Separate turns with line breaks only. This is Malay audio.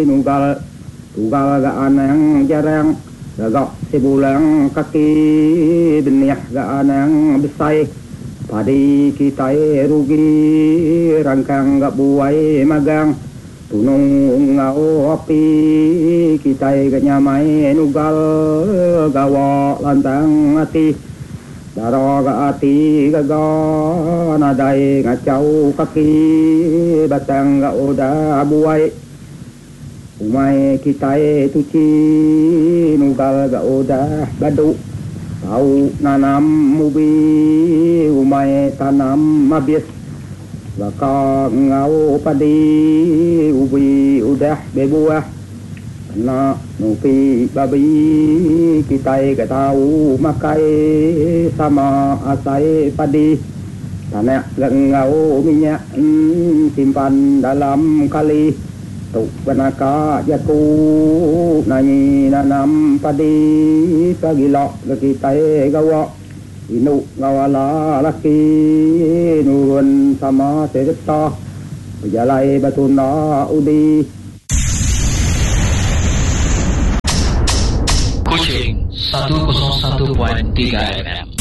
Nugal tugal gaan yang jarang gagak sebulan kaki benih gaan yang besar padi kita rugi rangkang gak buai magang tunung ngau api kita gak nyamai nugal gawa lantang hati daro gak hati gagak nadai ngacau kaki batang gak udah buai umai kita tuci nugal gak udah badu tahu nanam mubi umai tanam habis baka ngau padi ubi udah bebuah na nupi babi kita gak tahu makai sama asai padi tanah gak ngau minyak simpan dalam kali tu benaka jatuh nani nanam padi pagilok kita gawa inu gawala laki nurun sama serta berjalai batuna udi
Kucing 101.3 FM.